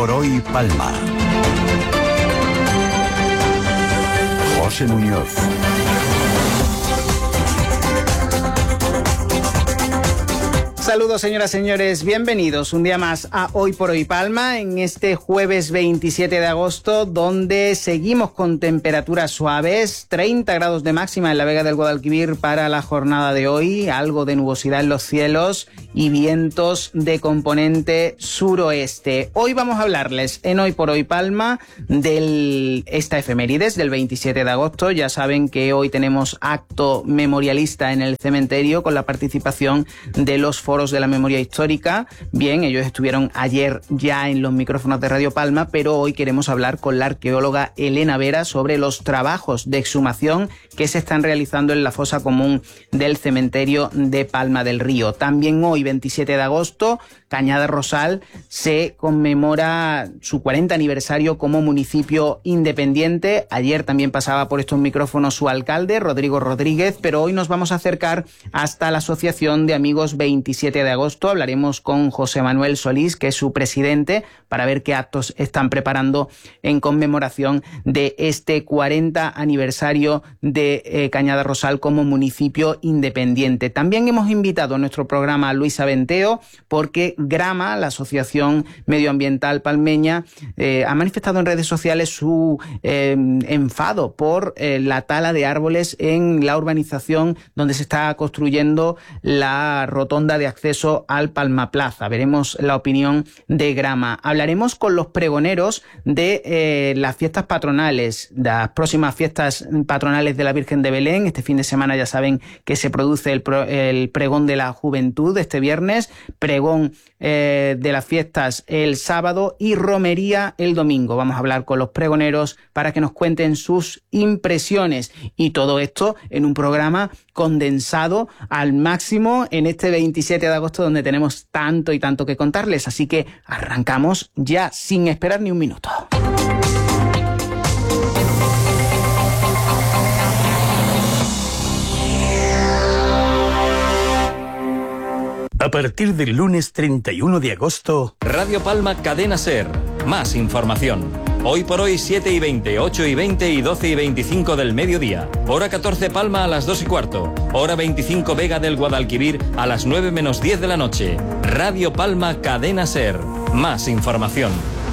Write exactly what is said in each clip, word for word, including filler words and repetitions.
por hoy Palma. José Muñoz. Saludos, señoras y señores, bienvenidos un día más a Hoy por Hoy Palma, en este jueves veintisiete de agosto, donde seguimos con temperaturas suaves, treinta grados de máxima en la Vega del Guadalquivir para la jornada de hoy, algo de nubosidad en los cielos y vientos de componente suroeste. Hoy vamos a hablarles en Hoy por Hoy Palma de esta efemérides del veintisiete de agosto. Ya saben que hoy tenemos acto memorialista en el cementerio con la participación de los foros de la memoria histórica. Bien, ellos estuvieron ayer ya en los micrófonos de Radio Palma, pero hoy queremos hablar con la arqueóloga Elena Vera sobre los trabajos de exhumación que se están realizando en la fosa común del cementerio de Palma del Río. También hoy, veintisiete de agosto, Cañada Rosal se conmemora su cuarenta aniversario como municipio independiente. Ayer también pasaba por estos micrófonos su alcalde, Rodrigo Rodríguez, pero hoy nos vamos a acercar hasta la Asociación de Amigos veintisiete de agosto. Hablaremos con José Manuel Solís, que es su presidente, para ver qué actos están preparando en conmemoración de este cuarenta aniversario de eh, Cañada Rosal como municipio independiente. También hemos invitado a nuestro programa a Luisa Venteo, porque Grama, la Asociación Medioambiental Palmeña, eh, ha manifestado en redes sociales su eh, enfado por eh, la tala de árboles en la urbanización donde se está construyendo la rotonda de acceso al Palma Plaza. Veremos la opinión de Grama. Hablaremos con los pregoneros de eh, las fiestas patronales, las próximas fiestas patronales de la Virgen de Belén. Este fin de semana ya saben que se produce el, pro, el pregón de la juventud este viernes, pregón eh, de las fiestas el sábado y romería el domingo. Vamos a hablar con los pregoneros para que nos cuenten sus impresiones, y todo esto en un programa condensado al máximo en este veintisiete de agosto, donde tenemos tanto y tanto que contarles. Así que arrancamos ya sin esperar ni un minuto. A partir del lunes treinta y uno de agosto, Radio Palma Cadena Ser. Más información. Hoy por hoy, siete y veinte, ocho y veinte y doce y veinticinco del mediodía. Hora catorce Palma a las dos y cuarto. Hora veinticinco Vega del Guadalquivir a las nueve menos diez de la noche. Radio Palma Cadena Ser. Más información.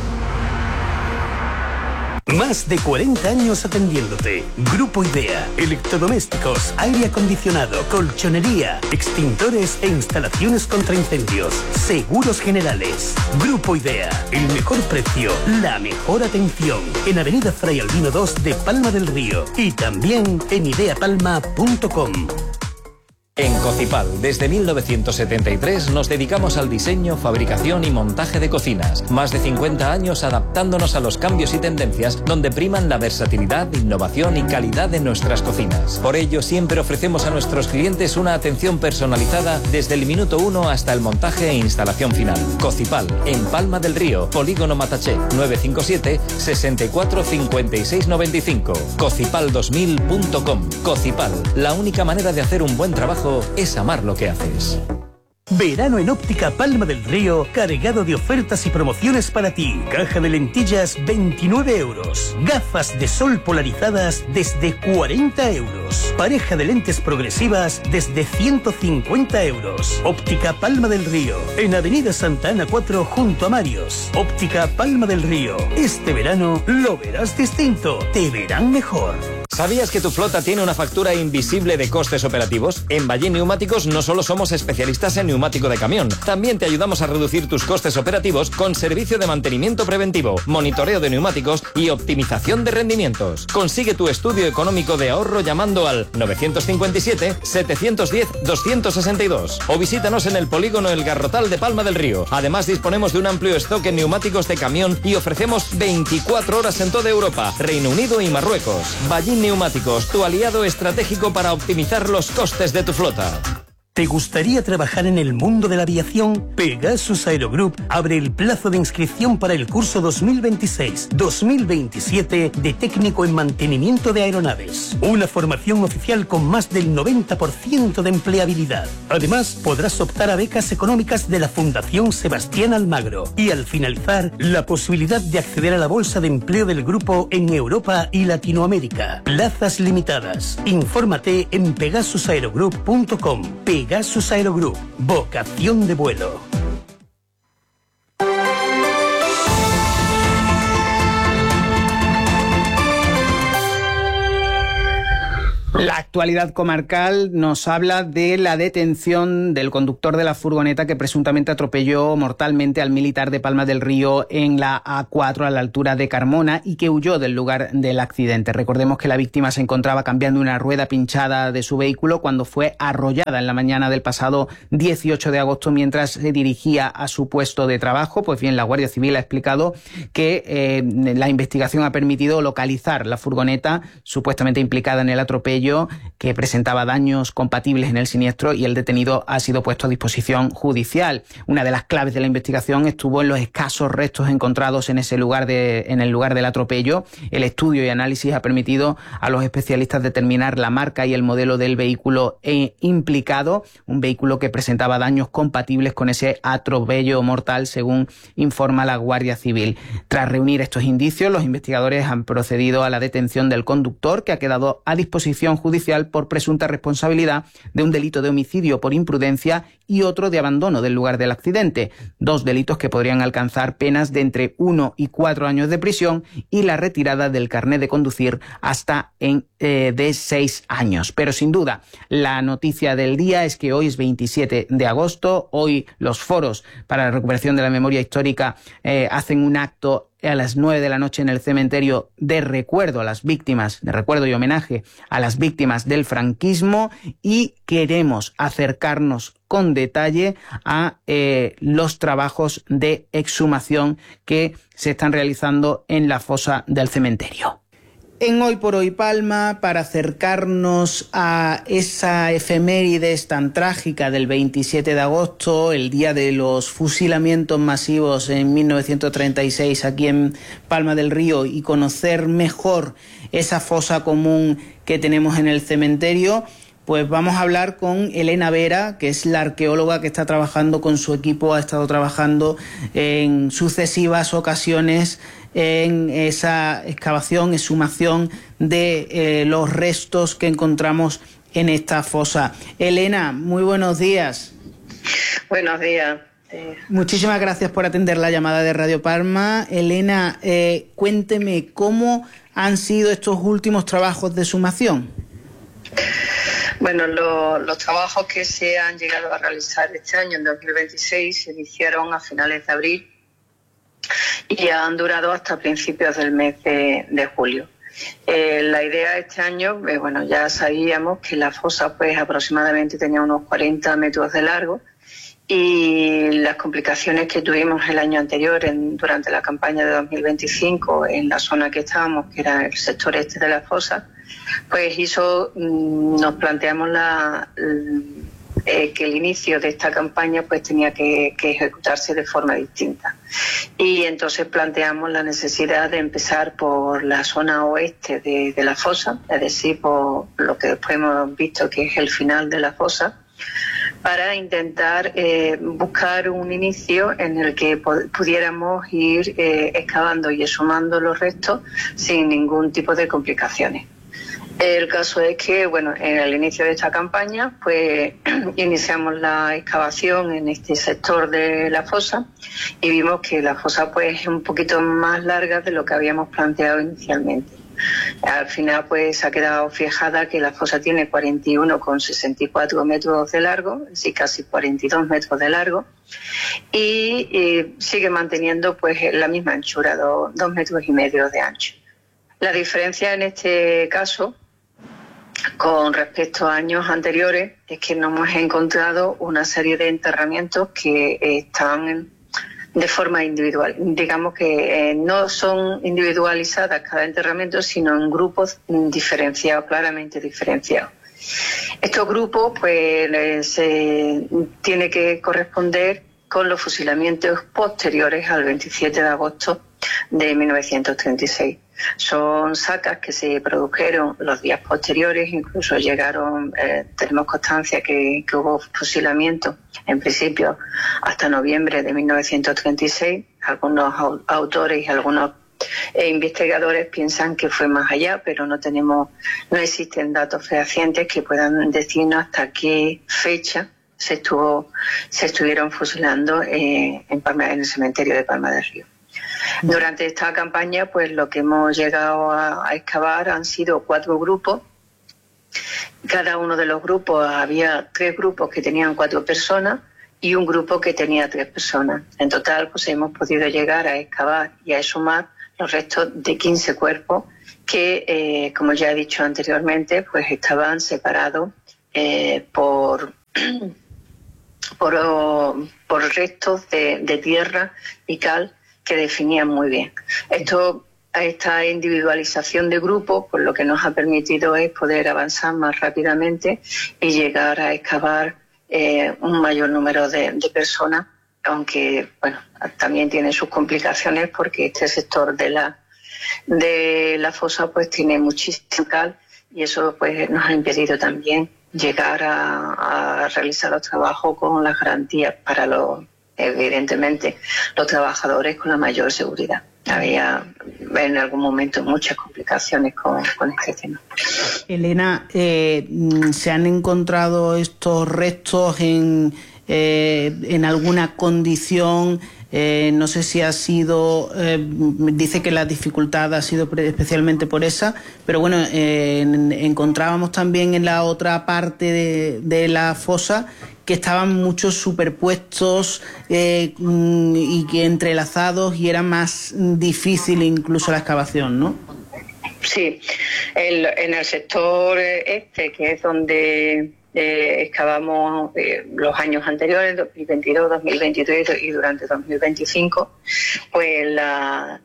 Más de cuarenta años atendiéndote. Grupo Idea. Electrodomésticos, aire acondicionado, colchonería, extintores e instalaciones contra incendios. Seguros generales. Grupo Idea. El mejor precio, la mejor atención. En Avenida Fray Albino dos de Palma del Río. Y también en idea palma punto com. En Cocipal, desde mil novecientos setenta y tres, nos dedicamos al diseño, fabricación y montaje de cocinas. Más de cincuenta años adaptándonos a los cambios y tendencias, donde priman la versatilidad, innovación y calidad de nuestras cocinas. Por ello, siempre ofrecemos a nuestros clientes una atención personalizada desde el minuto uno hasta el montaje e instalación final. Cocipal, en Palma del Río, Polígono Mataché, nueve cinco siete, sesenta y cuatro, cincuenta y seis noventa y cinco. cocipal dos mil punto com. Cocipal, la única manera de hacer un buen trabajo es amar lo que haces. Verano en Óptica Palma del Río, cargado de ofertas y promociones para ti. Caja de lentillas, veintinueve euros. Gafas de sol polarizadas desde cuarenta euros. Pareja de lentes progresivas desde ciento cincuenta euros. Óptica Palma del Río, en Avenida Santa Ana cuatro junto a Marios. Óptica Palma del Río. Este verano lo verás distinto. Te verán mejor. ¿Sabías que tu flota tiene una factura invisible de costes operativos? En Ballín Neumáticos no solo somos especialistas en neumático de camión, también te ayudamos a reducir tus costes operativos con servicio de mantenimiento preventivo, monitoreo de neumáticos y optimización de rendimientos. Consigue tu estudio económico de ahorro llamando al nueve cinco siete, siete uno cero, dos seis dos o visítanos en el polígono El Garrotal de Palma del Río. Además, disponemos de un amplio stock en neumáticos de camión y ofrecemos veinticuatro horas en toda Europa, Reino Unido y Marruecos. Ballín Neumáticos, tu aliado estratégico para optimizar los costes de tu flota. ¿Te gustaría trabajar en el mundo de la aviación? Pegasus Aerogroup abre el plazo de inscripción para el curso dos mil veintiséis dos mil veintisiete de técnico en mantenimiento de aeronaves. Una formación oficial con más del noventa por ciento de empleabilidad. Además, podrás optar a becas económicas de la Fundación Sebastián Almagro y al finalizar, la posibilidad de acceder a la bolsa de empleo del grupo en Europa y Latinoamérica. Plazas limitadas. Infórmate en pegasus aerogroup punto com. Pegasus Aerogroup. Vocación de vuelo. La actualidad comarcal nos habla de la detención del conductor de la furgoneta que presuntamente atropelló mortalmente al militar de Palma del Río en la A cuatro a la altura de Carmona y que huyó del lugar del accidente. Recordemos que la víctima se encontraba cambiando una rueda pinchada de su vehículo cuando fue arrollada en la mañana del pasado dieciocho de agosto mientras se dirigía a su puesto de trabajo. Pues bien, la Guardia Civil ha explicado que eh, la investigación ha permitido localizar la furgoneta supuestamente implicada en el atropello, que presentaba daños compatibles en el siniestro, y el detenido ha sido puesto a disposición judicial. Una de las claves de la investigación estuvo en los escasos restos encontrados en ese lugar de, en el lugar del atropello. El estudio y análisis ha permitido a los especialistas determinar la marca y el modelo del vehículo implicado, un vehículo que presentaba daños compatibles con ese atropello mortal, según informa la Guardia Civil. Tras reunir estos indicios, los investigadores han procedido a la detención del conductor, que ha quedado a disposición judicial por presunta responsabilidad de un delito de homicidio por imprudencia y otro de abandono del lugar del accidente, dos delitos que podrían alcanzar penas de entre uno y cuatro años de prisión y la retirada del carnet de conducir hasta en, eh, de seis años. Pero sin duda, la noticia del día es que hoy es veintisiete de agosto, hoy los foros para la recuperación de la memoria histórica eh, hacen un acto a las nueve de la noche en el cementerio de recuerdo a las víctimas, de recuerdo y homenaje a las víctimas del franquismo, y queremos acercarnos con detalle a eh, los trabajos de exhumación que se están realizando en la fosa del cementerio. En Hoy por Hoy Palma, para acercarnos a esa efemérides tan trágica del veintisiete de agosto, el día de los fusilamientos masivos en mil novecientos treinta y seis aquí en Palma del Río, y conocer mejor esa fosa común que tenemos en el cementerio, pues vamos a hablar con Elena Vera, que es la arqueóloga que está trabajando con su equipo, ha estado trabajando en sucesivas ocasiones en esa excavación, exhumación de eh, los restos que encontramos en esta fosa. Elena, muy buenos días. Buenos días. Eh... Muchísimas gracias por atender la llamada de Radio Palma. Elena, eh, cuénteme, ¿cómo han sido estos últimos trabajos de exhumación? Bueno, lo, los trabajos que se han llegado a realizar este año, en dos mil veintiséis, se iniciaron a finales de abril y han durado hasta principios del mes de, de julio. Eh, la idea este año, eh, bueno, ya sabíamos que la fosa pues aproximadamente tenía unos cuarenta metros de largo, y las complicaciones que tuvimos el año anterior en, durante la campaña de dos mil veinticinco en la zona que estábamos, que era el sector este de la fosa, pues hizo, nos planteamos la, eh, que el inicio de esta campaña pues tenía que, que ejecutarse de forma distinta. Y entonces planteamos la necesidad de empezar por la zona oeste de, de la fosa, es decir, por lo que después hemos visto que es el final de la fosa, para intentar eh, buscar un inicio en el que pudiéramos ir eh, excavando y exhumando los restos sin ningún tipo de complicaciones. El caso es que, bueno, en el inicio de esta campaña, pues iniciamos la excavación en este sector de la fosa y vimos que la fosa pues es un poquito más larga de lo que habíamos planteado inicialmente. Al final pues ha quedado fijada que la fosa tiene cuarenta y uno coma sesenta y cuatro metros de largo, es decir, casi cuarenta y dos metros de largo, y, y sigue manteniendo pues la misma anchura, do, dos metros y medio de ancho. La diferencia en este caso con respecto a años anteriores es que nos hemos encontrado una serie de enterramientos que están de forma individual. Digamos que eh, no son individualizadas cada enterramiento, sino en grupos diferenciados, claramente diferenciados. Estos grupos, pues, se tiene que corresponder con los fusilamientos posteriores al veintisiete de agosto de mil novecientos treinta y seis. Son sacas que se produjeron los días posteriores, incluso llegaron, eh, tenemos constancia que, que hubo fusilamientos en principio hasta noviembre de mil novecientos treinta y seis. Algunos autores y algunos eh, investigadores piensan que fue más allá, pero no tenemos, no existen datos fehacientes que puedan decirnos hasta qué fecha se estuvo, se estuvieron fusilando eh, en, Palma, en el cementerio de Palma del Río. Durante esta campaña, pues lo que hemos llegado a, a excavar han sido cuatro grupos. Cada uno de los grupos, había tres grupos que tenían cuatro personas y un grupo que tenía tres personas. En total, pues hemos podido llegar a excavar y a exhumar los restos de quince cuerpos que, eh, como ya he dicho anteriormente, pues estaban separados eh, por, por, por restos de, de tierra y cal que definían muy bien. Esto, esta individualización de grupos, pues lo que nos ha permitido es poder avanzar más rápidamente y llegar a excavar eh, un mayor número de, de personas, aunque bueno, también tiene sus complicaciones porque este sector de la de la fosa pues tiene muchísimo cal y eso pues nos ha impedido también llegar a, a realizar los trabajos con las garantías para los evidentemente los trabajadores con la mayor seguridad. Había en algún momento muchas complicaciones con, con este tema. Elena, eh, ¿se han encontrado estos restos en, eh, en alguna condición? Eh, no sé si ha sido, eh, dice que la dificultad ha sido especialmente por esa, pero bueno, eh, en, encontrábamos también en la otra parte de, de la fosa que estaban muchos superpuestos eh, y que entrelazados y era más difícil incluso la excavación, ¿no? Sí, el, en el sector este, que es donde eh, excavamos eh, los años anteriores, dos mil veintidós, dos mil veintitrés y durante dos mil veinticinco, pues la,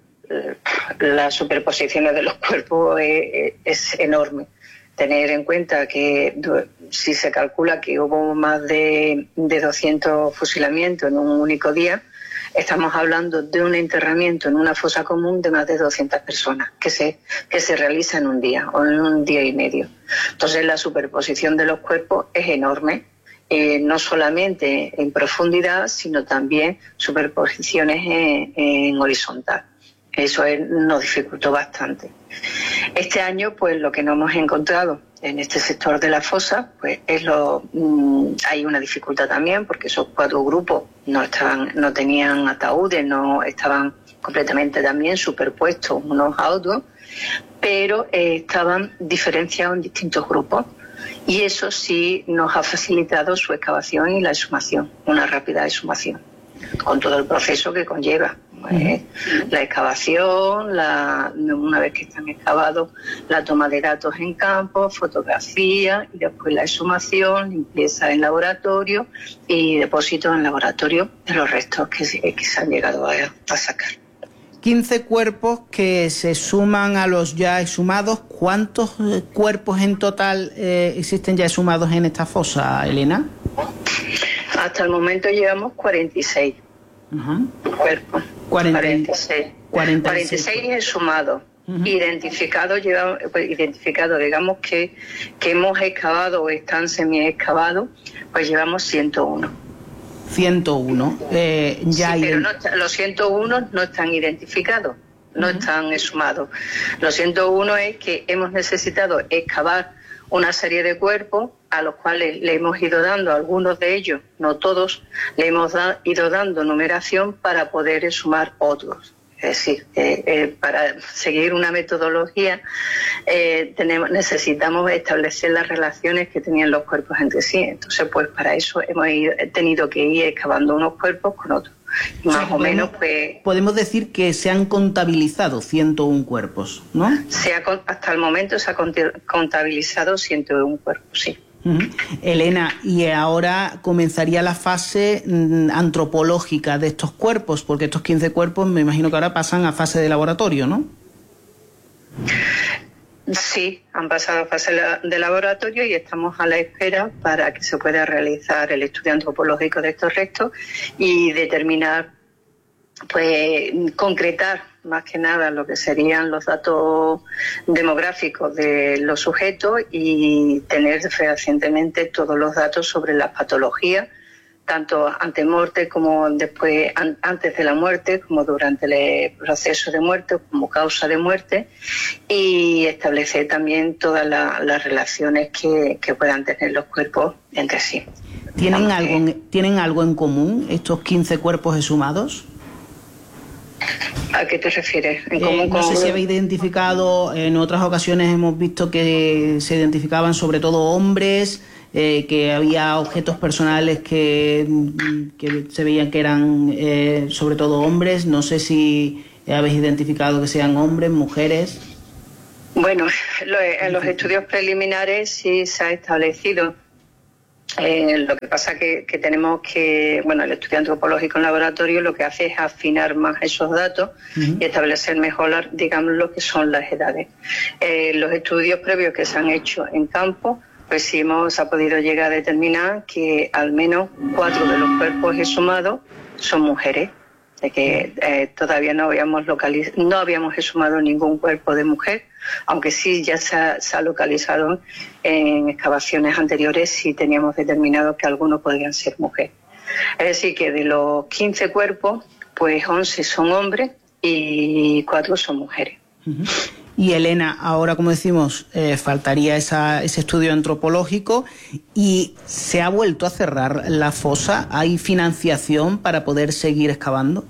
la superposición de los cuerpos es, es enorme. Tener en cuenta que si se calcula que hubo más de, de doscientos fusilamientos en un único día, estamos hablando de un enterramiento en una fosa común de más de doscientas personas que se, que se realiza en un día o en un día y medio. Entonces la superposición de los cuerpos es enorme, eh, no solamente en profundidad, sino también superposiciones en, en horizontal. Eso es, nos dificultó bastante. Este año, pues lo que no hemos encontrado en este sector de la fosa, pues es lo mmm, hay una dificultad también porque esos cuatro grupos no estaban, no tenían ataúdes, no estaban completamente también superpuestos unos a otros, pero eh, estaban diferenciados en distintos grupos y eso sí nos ha facilitado su excavación y la exhumación, una rápida exhumación, con todo el proceso que conlleva. Eh, la excavación, la, una vez que están excavados, la toma de datos en campo, fotografía y después la exhumación, limpieza en laboratorio y depósito en laboratorio de los restos que se, que se han llegado a, a sacar. quince cuerpos que se suman a los ya exhumados. ¿Cuántos cuerpos en total eh, existen ya exhumados en esta fosa, Elena? Hasta el momento llevamos cuarenta y seis. Uh-huh. Cuerpos. cuarenta y seis. cuarenta y seis, cuarenta y seis exhumados. Uh-huh. Identificados, llevamos, pues, identificado, digamos que, que hemos excavado o están semi-excavados, pues llevamos ciento uno. ciento uno. Eh, ya sí, pero el... no, los ciento uno no están identificados, no uh-huh. están exhumados. Los ciento uno es que hemos necesitado excavar una serie de cuerpos a los cuales le hemos ido dando, algunos de ellos, no todos, le hemos da, ido dando numeración para poder exhumar otros. Es decir, eh, eh, para seguir una metodología eh, tenemos, necesitamos establecer las relaciones que tenían los cuerpos entre sí. Entonces, pues para eso hemos ido, tenido que ir excavando unos cuerpos con otros. Y más o, sea, o menos, pues... Podemos decir que se han contabilizado ciento uno cuerpos, ¿no? Se ha, hasta el momento se ha contabilizado ciento uno cuerpos, sí. Uh-huh. Elena, y ahora comenzaría la fase mm, antropológica de estos cuerpos, porque estos quince cuerpos me imagino que ahora pasan a fase de laboratorio, ¿no? Sí, han pasado a fase de laboratorio y estamos a la espera para que se pueda realizar el estudio antropológico de estos restos y determinar, pues concretar más que nada lo que serían los datos demográficos de los sujetos y tener fehacientemente todos los datos sobre las patologías, tanto ante muerte como después, an, antes de la muerte, como durante el proceso de muerte, como causa de muerte, y establecer también todas la, las relaciones que, que puedan tener los cuerpos entre sí. ¿Tienen algo, en, ¿Tienen algo en común estos quince cuerpos exhumados? ¿A qué te refieres? ¿En eh, común no con... sé si habéis identificado, en otras ocasiones hemos visto que se identificaban sobre todo hombres, Eh, que había objetos personales que, que se veían que eran eh, sobre todo hombres. No sé si habéis identificado que sean hombres, mujeres. Bueno, lo, en los estudios preliminares sí se ha establecido. Eh, lo que pasa que, que tenemos que, bueno, el estudio antropológico en laboratorio lo que hace es afinar más esos datos uh-huh. y establecer mejor, digamos, lo que son las edades. Eh, los estudios previos que se han hecho en campo, pues sí hemos ha podido llegar a determinar que al menos cuatro de los cuerpos exhumados son mujeres, de que eh, todavía no habíamos localiz- no habíamos exhumado ningún cuerpo de mujer, aunque sí ya se ha, se ha localizado en excavaciones anteriores, sí teníamos determinado que algunos podrían ser mujeres. Es decir, que de los quince cuerpos, pues once son hombres y cuatro son mujeres. Uh-huh. Y Elena, ahora como decimos, eh, faltaría esa, ese estudio antropológico y se ha vuelto a cerrar la fosa. ¿Hay financiación para poder seguir excavando?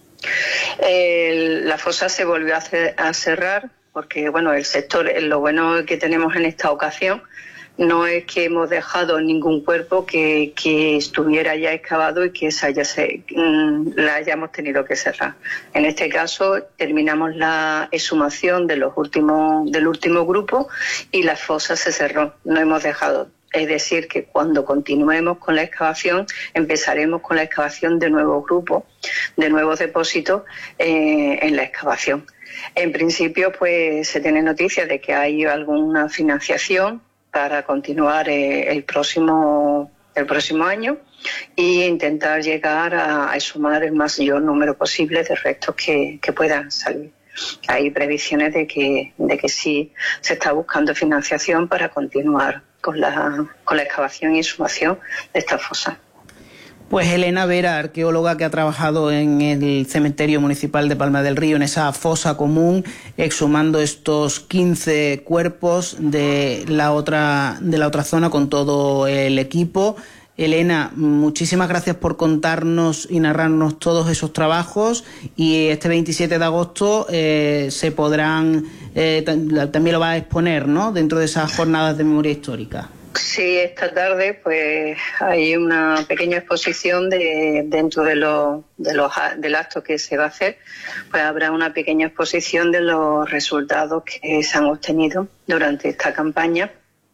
Eh, la fosa se volvió a, hacer, a cerrar porque, bueno, el sector, lo bueno que tenemos en esta ocasión no es que hemos dejado ningún cuerpo que, que estuviera ya excavado y que esa haya se, mm, la hayamos tenido que cerrar. En este caso terminamos la exhumación de los últimos, del último grupo y la fosa se cerró. No hemos dejado. Es decir, que cuando continuemos con la excavación, empezaremos con la excavación de nuevos grupos, de nuevos depósitos eh, en la excavación. En principio, pues se tiene noticia de que hay alguna financiación para continuar eh, el próximo el próximo año e intentar llegar a, a exhumar el mayor número posible de restos que, que puedan salir. Hay previsiones de que de que sí se está buscando financiación para continuar con la con la excavación y exhumación de esta fosa. Pues Elena Vera, arqueóloga que ha trabajado en el cementerio municipal de Palma del Río, en esa fosa común, exhumando estos quince cuerpos de la otra, de la otra zona con todo el equipo. Elena, muchísimas gracias por contarnos y narrarnos todos esos trabajos, y este veintisiete de agosto eh, se podrán, eh, también lo va a exponer, ¿no?, dentro de esas jornadas de memoria histórica. Sí, esta tarde pues hay una pequeña exposición de dentro de los de los del acto que se va a hacer, pues habrá una pequeña exposición de los resultados que se han obtenido durante esta campaña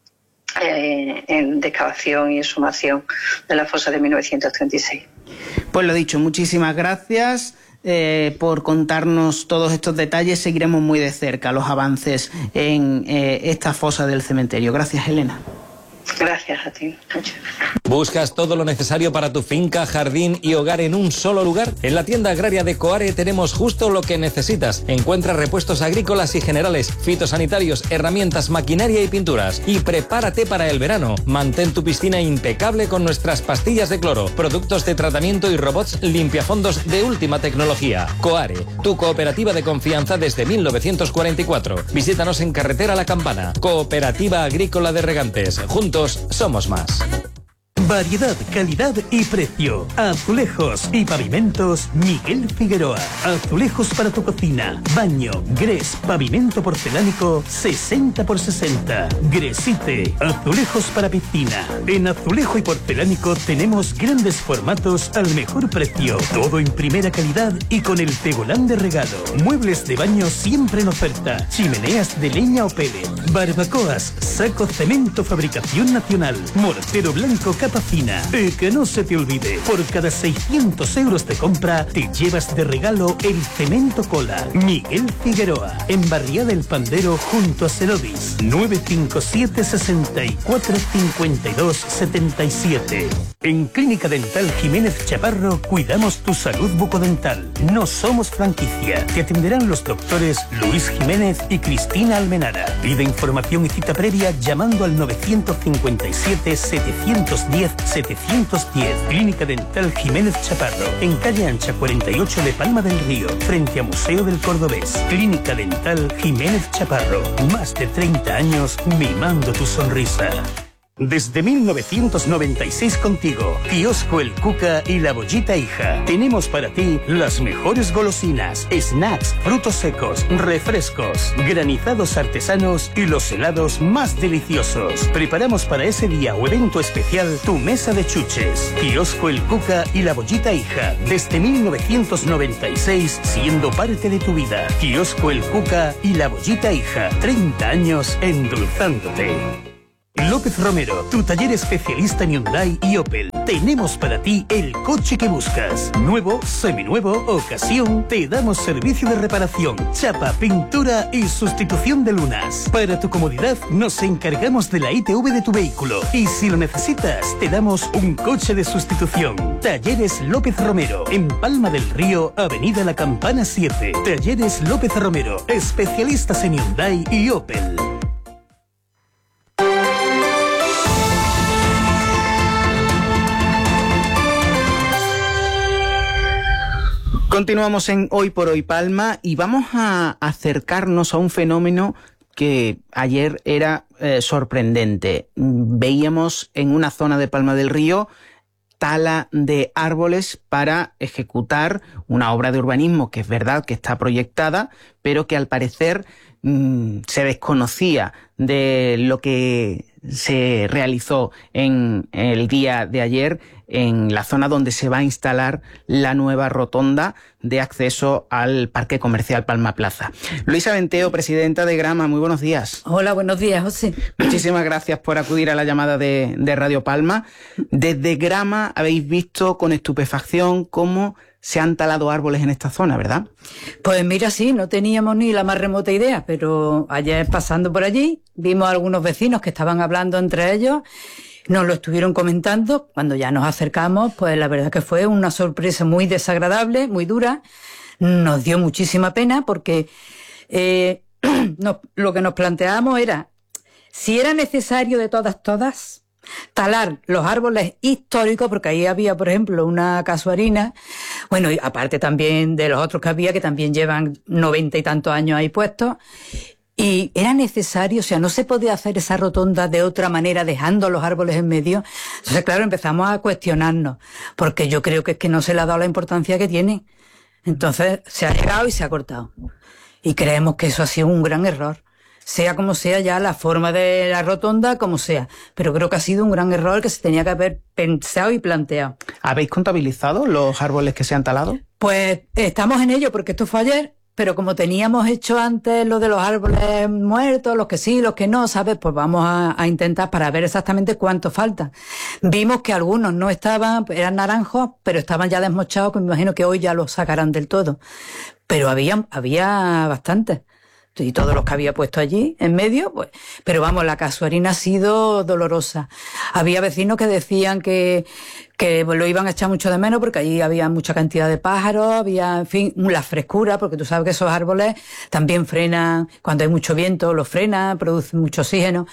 eh, en, de excavación y exhumación de la fosa de mil novecientos treinta y seis. Pues lo dicho, muchísimas gracias Eh, por contarnos todos estos detalles. Seguiremos muy de cerca los avances en eh, esta fosa del cementerio. Gracias, Elena. Gracias a ti. ¿Buscas todo lo necesario para tu finca, jardín y hogar en un solo lugar? En la tienda agraria de Coare tenemos justo lo que necesitas. Encuentra repuestos agrícolas y generales, fitosanitarios, herramientas, maquinaria y pinturas. Y prepárate para el verano. Mantén tu piscina impecable con nuestras pastillas de cloro, productos de tratamiento y robots limpiafondos de última tecnología. Coare, tu cooperativa de confianza desde mil novecientos cuarenta y cuatro. Visítanos en Carretera La Campana. Cooperativa Agrícola de Regantes. Juntos somos más. Variedad, calidad y precio. Azulejos y pavimentos Miguel Figueroa. Azulejos para tu cocina, baño, gres, pavimento porcelánico sesenta por sesenta. Gresite, azulejos para piscina. En azulejo y porcelánico tenemos grandes formatos al mejor precio. Todo en primera calidad y con el tegolán de regalo. Muebles de baño siempre en oferta. Chimeneas de leña o pellet. Barbacoas, saco cemento fabricación nacional. Mortero blanco capa cocina. Y que no se te olvide, por cada seiscientos euros de compra te llevas de regalo el cemento cola Miguel Figueroa, en Barriada del Pandero junto a Cerodis. nueve cinco siete, seis cuatro, cinco dos siete siete. En Clínica Dental Jiménez Chaparro cuidamos tu salud bucodental. No somos franquicia. Te atenderán los doctores Luis Jiménez y Cristina Almenara. Pide información y cita previa llamando al nueve cinco siete, siete uno cero, siete uno cero. Clínica Dental Jiménez Chaparro, en calle Ancha cuarenta y ocho de Palma del Río, frente a Museo del Cordobés. Clínica Dental Jiménez Chaparro, más de treinta años mimando tu sonrisa. Desde mil novecientos noventa y seis contigo, Kiosco El Cuca y La Bollita Hija. Tenemos para ti las mejores golosinas, snacks, frutos secos, refrescos, granizados artesanos y los helados más deliciosos. Preparamos para ese día o evento especial tu mesa de chuches. Kiosco El Cuca y La Bollita Hija. Desde mil novecientos noventa y seis, siendo parte de tu vida. Kiosco El Cuca y La Bollita Hija. treinta años endulzándote. López Romero, tu taller especialista en Hyundai y Opel. Tenemos para ti el coche que buscas. Nuevo, seminuevo, ocasión. Te damos servicio de reparación, chapa, pintura y sustitución de lunas. Para tu comodidad, nos encargamos de la I T V de tu vehículo. Y si lo necesitas, te damos un coche de sustitución. Talleres López Romero, en Palma del Río, Avenida La Campana siete. Talleres López Romero, especialistas en Hyundai y Opel. Continuamos en Hoy por Hoy Palma y vamos a acercarnos a un fenómeno que ayer era eh, sorprendente. Veíamos en una zona de Palma del Río tala de árboles para ejecutar una obra de urbanismo que es verdad que está proyectada, pero que al parecer mmm, se desconocía de lo que se realizó en el día de ayer en la zona donde se va a instalar la nueva rotonda de acceso al Parque Comercial Palma Plaza. Luisa Venteo, presidenta de Grama, muy buenos días. Hola, buenos días, José. Muchísimas gracias por acudir a la llamada de, de Radio Palma. Desde Grama habéis visto con estupefacción cómo se han talado árboles en esta zona, ¿verdad? Pues mira, sí, no teníamos ni la más remota idea, pero ayer pasando por allí vimos a algunos vecinos que estaban hablando entre ellos. Nos lo estuvieron comentando. Cuando ya nos acercamos, pues la verdad que fue una sorpresa muy desagradable, muy dura. Nos dio muchísima pena porque eh, no, lo que nos planteábamos era si era necesario de todas, todas, talar los árboles históricos, porque ahí había, por ejemplo, una casuarina, bueno, y aparte también de los otros que había, que también llevan noventa y tantos años ahí puestos. Y era necesario, o sea, no se podía hacer esa rotonda de otra manera dejando los árboles en medio. Entonces, claro, empezamos a cuestionarnos, porque yo creo que es que no se le ha dado la importancia que tiene. Entonces, se ha llegado y se ha cortado. Y creemos que eso ha sido un gran error. Sea como sea ya la forma de la rotonda, como sea. Pero creo que ha sido un gran error que se tenía que haber pensado y planteado. ¿Habéis contabilizado los árboles que se han talado? Pues estamos en ello, porque esto fue ayer. Pero como teníamos hecho antes lo de los árboles muertos, los que sí, los que no, ¿sabes? Pues vamos a, a intentar para ver exactamente cuánto falta. Vimos que algunos no estaban, eran naranjos, pero estaban ya desmochados, que me imagino que hoy ya los sacarán del todo. Pero había, había bastantes. Y todos los que había puesto allí, en medio, pues, pero vamos, la casuarina ha sido dolorosa. Había vecinos que decían que, que lo iban a echar mucho de menos porque allí había mucha cantidad de pájaros, había, en fin, la frescura, porque tú sabes que esos árboles también frenan, cuando hay mucho viento, los frenan, producen mucho oxígeno.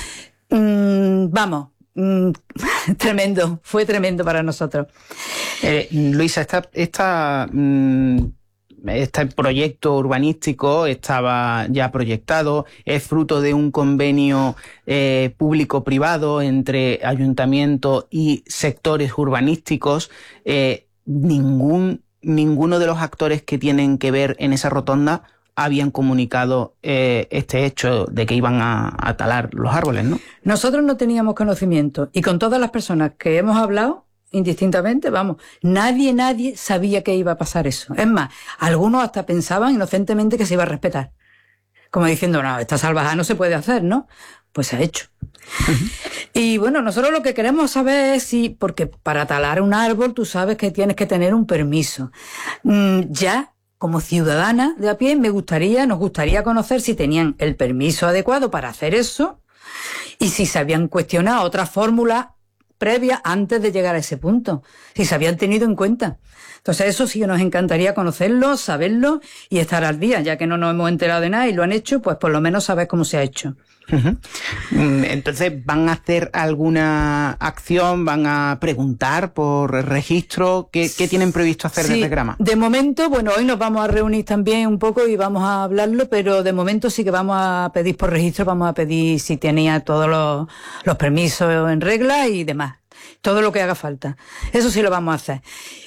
Mm, vamos. Mm, tremendo, fue tremendo para nosotros. Eh, Luisa, esta, esta, mm, este proyecto urbanístico estaba ya proyectado, es fruto de un convenio eh, público-privado entre ayuntamiento y sectores urbanísticos. Eh, ningún, ninguno de los actores que tienen que ver en esa rotonda habían comunicado eh, este hecho de que iban a, a talar los árboles, ¿no? Nosotros no teníamos conocimiento, y con todas las personas que hemos hablado, indistintamente, vamos, nadie, nadie sabía que iba a pasar eso. Es más, algunos hasta pensaban inocentemente que se iba a respetar. Como diciendo, no, esta salvajada no se puede hacer, ¿no? Pues se ha hecho. Uh-huh. Y bueno, nosotros lo que queremos saber es si, porque para talar un árbol tú sabes que tienes que tener un permiso. Mm, ya, como ciudadana de a pie, me gustaría, nos gustaría conocer si tenían el permiso adecuado para hacer eso y si se habían cuestionado otras fórmulas previas antes de llegar a ese punto, si se habían tenido en cuenta. Entonces eso sí que nos encantaría conocerlo, saberlo y estar al día, ya que no nos hemos enterado de nada y lo han hecho, pues por lo menos saber cómo se ha hecho. Uh-huh. Entonces, ¿van a hacer alguna acción? ¿Van a preguntar por registro? ¿Qué, qué tienen previsto hacer sí, desde Grama? De momento, bueno, hoy nos vamos a reunir también un poco y vamos a hablarlo, pero de momento sí que vamos a pedir por registro, vamos a pedir si tenía todos los, los permisos en regla y demás. Todo lo que haga falta. Eso sí lo vamos a hacer.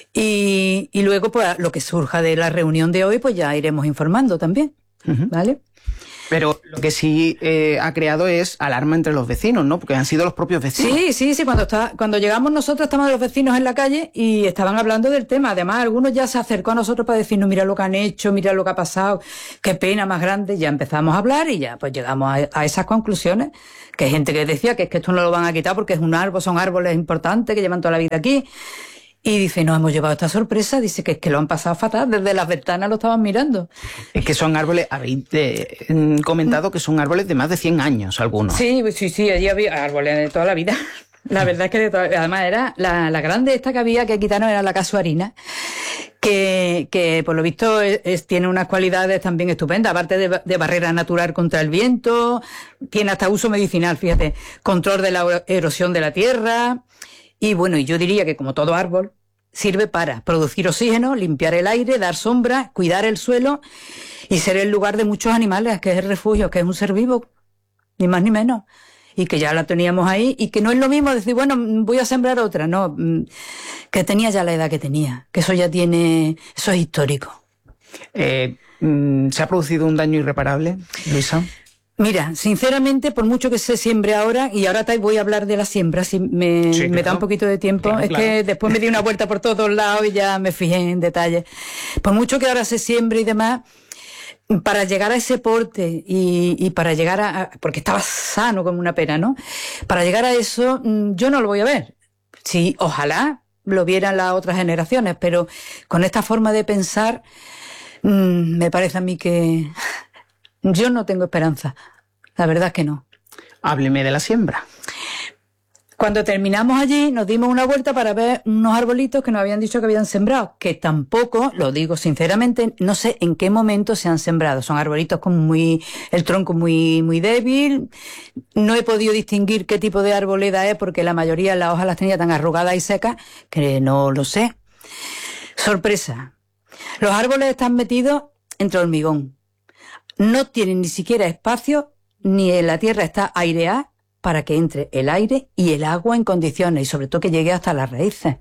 Y, y luego, pues, lo que surja de la reunión de hoy, pues ya iremos informando también. Uh-huh. ¿Vale? Pero lo que sí eh, ha creado es alarma entre los vecinos, ¿no? Porque han sido los propios vecinos. Sí, sí, sí. Cuando está, cuando llegamos nosotros estaban los vecinos en la calle y estaban hablando del tema. Además, algunos ya se acercó a nosotros para decirnos, mira lo que han hecho, mira lo que ha pasado, qué pena más grande. Ya empezamos a hablar y ya pues llegamos a, a esas conclusiones. Que hay gente que decía que es que esto no lo van a quitar porque es un árbol, son árboles importantes que llevan toda la vida aquí. Y dice, nos hemos llevado esta sorpresa, dice que es que lo han pasado fatal, desde las ventanas lo estaban mirando. Es que son árboles, habéis eh, comentado que son árboles de más de cien años algunos. Sí, sí, sí, allí había árboles de toda la vida. La verdad es que de toda, además era la, la grande esta que había que quitaron era la casuarina, que, que por lo visto es, es, tiene unas cualidades también estupendas, aparte de, de barrera natural contra el viento, tiene hasta uso medicinal, fíjate, control de la erosión de la tierra. Y bueno, yo diría que como todo árbol, sirve para producir oxígeno, limpiar el aire, dar sombra, cuidar el suelo y ser el lugar de muchos animales, que es el refugio, que es un ser vivo, ni más ni menos. Y que ya la teníamos ahí y que no es lo mismo decir, bueno, voy a sembrar otra, no, que tenía ya la edad que tenía, que eso ya tiene, eso es histórico. Eh, ¿Se ha producido un daño irreparable, Luisa? Mira, sinceramente, por mucho que se siembre ahora, y ahora voy a hablar de la siembra, si me, sí, claro. me da un poquito de tiempo, claro, es claro. que después me di una vuelta por todos lados y ya me fijé en detalle. Por mucho que ahora se siembre y demás, para llegar a ese porte y, y para llegar a, porque estaba sano como una pera, ¿no? Para llegar a eso, yo no lo voy a ver. Sí, ojalá lo vieran las otras generaciones, pero con esta forma de pensar, me parece a mí que yo no tengo esperanza. La verdad es que no. Hábleme de la siembra. Cuando terminamos allí, nos dimos una vuelta para ver unos arbolitos que nos habían dicho que habían sembrado, que tampoco, lo digo sinceramente, no sé en qué momento se han sembrado. Son arbolitos con muy, el tronco muy, muy débil. No he podido distinguir qué tipo de arboleda es porque la mayoría de las hojas las tenía tan arrugadas y secas que no lo sé. Sorpresa. Los árboles están metidos entre hormigón. No tienen ni siquiera espacio, ni la tierra está aireada para que entre el aire y el agua en condiciones y sobre todo que llegue hasta las raíces.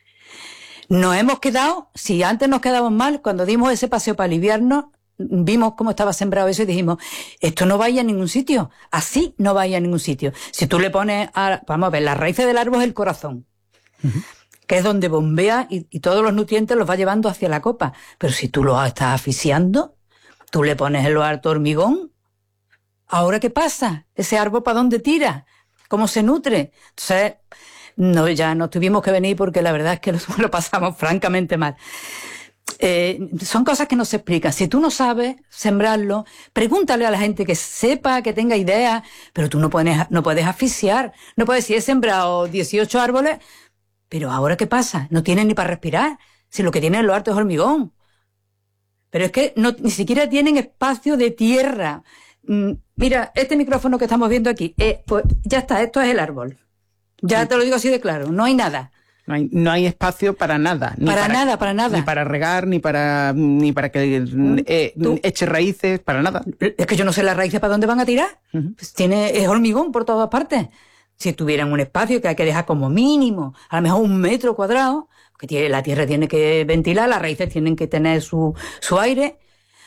Nos hemos quedado, si antes nos quedábamos mal, cuando dimos ese paseo para aliviarnos, vimos cómo estaba sembrado eso y dijimos, esto no va a ir a ningún sitio, así no va a ir a ningún sitio. Si tú le pones, a, vamos a ver, las raíces del árbol es el corazón, uh-huh. que es donde bombea y, y todos los nutrientes los va llevando hacia la copa. Pero si tú lo estás asfixiando, tú le pones el harto hormigón, ¿ahora qué pasa? ¿Ese árbol para dónde tira? ¿Cómo se nutre? Entonces, no, ya nos tuvimos que venir porque la verdad es que lo, lo pasamos francamente mal. Eh, son cosas que no se explican. Si tú no sabes sembrarlo, pregúntale a la gente que sepa, que tenga idea, pero tú no puedes, no puedes asfixiar. No puedes decir, he sembrado dieciocho árboles, pero ¿ahora qué pasa? No tienen ni para respirar. Si lo que tienen lo harto es hormigón. Pero es que no, ni siquiera tienen espacio de tierra. Mira, este micrófono que estamos viendo aquí, eh, pues ya está, esto es el árbol. Ya sí. Te lo digo así de claro, no hay nada. No hay, no hay espacio para nada. Ni para, para nada, para nada. Ni para regar, ni para ni para que eh, eche raíces, para nada. Es que yo no sé las raíces para dónde van a tirar. Uh-huh. Pues tiene, es hormigón por todas partes. Si tuvieran un espacio que hay que dejar como mínimo, a lo mejor un metro cuadrado, que tiene, la tierra tiene que ventilar, las raíces tienen que tener su, su aire.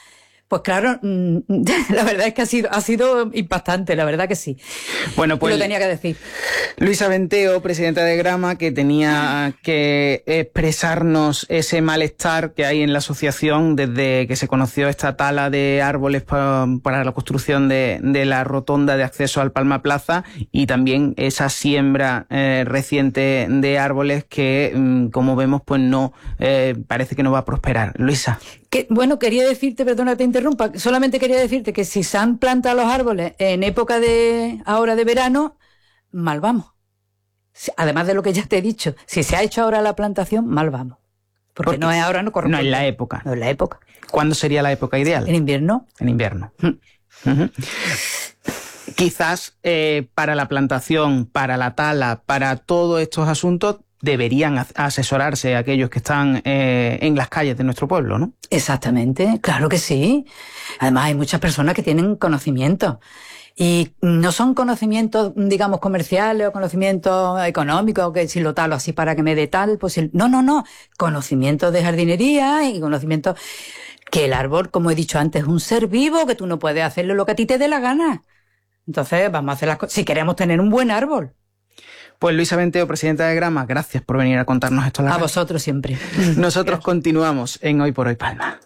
Pues claro, la verdad es que ha sido, ha sido impactante, la verdad que sí. Bueno, pues lo tenía que decir. Luisa Venteo, presidenta de Grama, que tenía que expresarnos ese malestar que hay en la asociación desde que se conoció esta tala de árboles para, para la construcción de, de la rotonda de acceso al Palma Plaza, y también esa siembra eh, reciente de árboles que, como vemos, pues no eh, parece que no va a prosperar. Luisa. Que, bueno, quería decirte, perdona que te interrumpa, solamente quería decirte que si se han plantado los árboles en época de ahora de verano, mal vamos. Además de lo que ya te he dicho, si se ha hecho ahora la plantación, mal vamos. Porque, Porque no es ahora, no corresponde. No es la época. No es la época. ¿Cuándo sería la época ideal? En invierno. En invierno. Mm. Uh-huh. Quizás eh, para la plantación, para la tala, para todos estos asuntos, deberían asesorarse aquellos que están eh, en las calles de nuestro pueblo, ¿no? Exactamente, claro que sí. Además hay muchas personas que tienen conocimientos. Y no son conocimientos, digamos, comerciales o conocimientos económicos, que si lo talo así para que me dé tal, pues el... no, no, no. Conocimientos de jardinería y conocimientos que el árbol, como he dicho antes, es un ser vivo, que tú no puedes hacerle lo que a ti te dé la gana. Entonces vamos a hacer las cosas, si queremos tener un buen árbol. Pues Luisa Venteo, presidenta de Grama, gracias por venir a contarnos esto. A vosotros siempre. Nosotros continuamos en Hoy por Hoy Palma.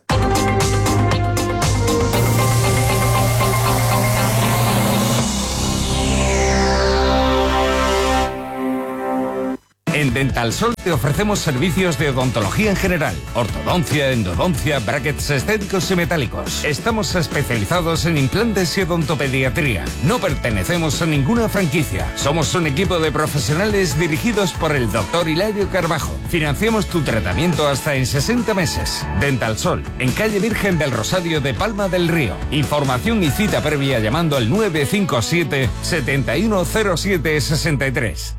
En Dental Sol te ofrecemos servicios de odontología en general, ortodoncia, endodoncia, brackets estéticos y metálicos. Estamos especializados en implantes y odontopediatría. No pertenecemos a ninguna franquicia. Somos un equipo de profesionales dirigidos por el doctor Hilario Carbajo. Financiamos tu tratamiento hasta en sesenta meses. Dental Sol, en calle Virgen del Rosario de Palma del Río. Información y cita previa llamando al nueve cinco siete, siete uno cero siete seis tres.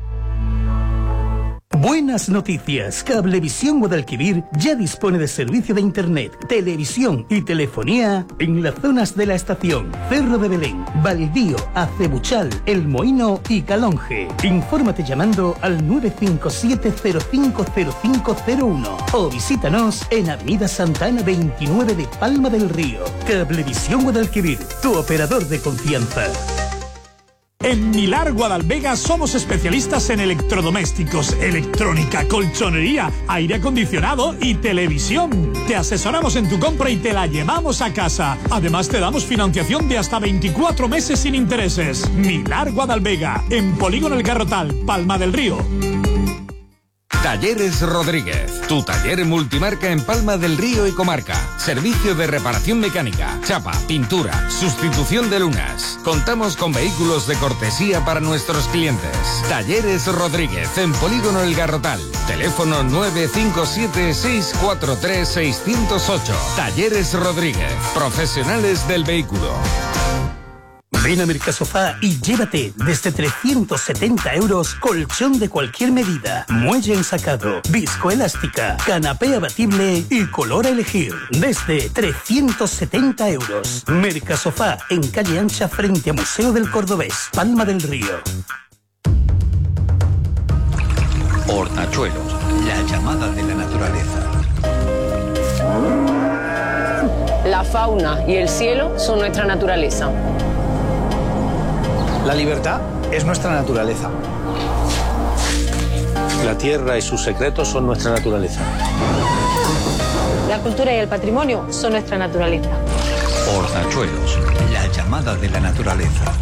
Buenas noticias. Cablevisión Guadalquivir ya dispone de servicio de internet, televisión y telefonía en las zonas de la estación Cerro de Belén, Baldío, Acebuchal, El Moino y Calonge. Infórmate llamando al nueve cinco siete cero cinco cero cinco cero uno o visítanos en Avenida Santa Ana veintinueve de Palma del Río. Cablevisión Guadalquivir, tu operador de confianza. En Milar Guadalvega somos especialistas en electrodomésticos, electrónica, colchonería, aire acondicionado y televisión. Te asesoramos en tu compra y te la llevamos a casa. Además te damos financiación de hasta veinticuatro meses sin intereses. Milar Guadalvega, en Polígono El Garrotal, Palma del Río. Talleres Rodríguez, tu taller multimarca en Palma del Río y comarca. Servicio de reparación mecánica, chapa, pintura, sustitución de lunas. Contamos con vehículos de cortesía para nuestros clientes. Talleres Rodríguez, en Polígono El Garrotal. Teléfono nueve cinco siete, seis cuatro tres, seis cero ocho. Talleres Rodríguez, profesionales del vehículo. Ven a Mercasofá y llévate desde trescientos setenta euros colchón de cualquier medida, muelle ensacado, viscoelástica, canapé abatible y color a elegir. Desde trescientos setenta euros. Mercasofá, en calle Ancha frente a Museo del Cordobés, Palma del Río. Hortachuelos, la llamada de la naturaleza. La fauna y el cielo son nuestra naturaleza. La libertad es nuestra naturaleza. La tierra y sus secretos son nuestra naturaleza. La cultura y el patrimonio son nuestra naturaleza. Hortachuelos, la llamada de la naturaleza.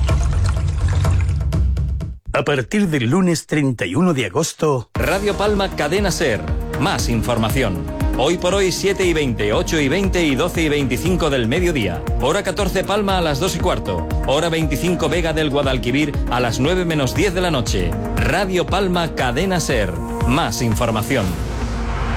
A partir del lunes treinta y uno de agosto... Radio Palma Cadena Ser. Más información. Hoy por hoy siete y veinte, ocho y veinte y doce y veinticinco del mediodía. Hora catorce Palma a las dos y cuarto. Hora veinticinco Vega del Guadalquivir a las nueve menos diez de la noche. Radio Palma Cadena Ser. Más información.